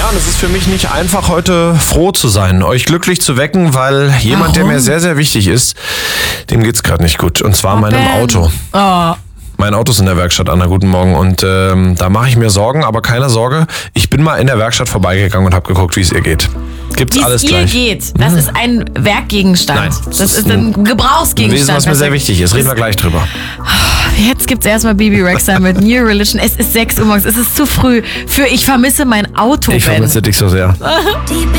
und es ist für mich nicht einfach, heute froh zu sein, euch glücklich zu wecken, weil jemand, der mir sehr, sehr wichtig ist, dem geht's gerade nicht gut. Und zwar meinem Auto. Oh. Mein Auto ist in der Werkstatt, Anna, guten Morgen. Und da mache ich mir Sorgen, aber keine Sorge. Ich bin mal in der Werkstatt vorbeigegangen und habe geguckt, wie es ihr geht. Gibt's alles gleich. Wie es ihr geht, das ist ein Werkgegenstand. Nein, das ist ein Gebrauchsgegenstand. Wesen, was mir sehr wichtig ist. Reden wir gleich drüber. Jetzt gibt's erstmal Bibi Rexha mit New Religion. Es ist 6 Uhr morgens, es ist zu früh für Ich vermisse mein Auto. Ich vermisse dich so sehr.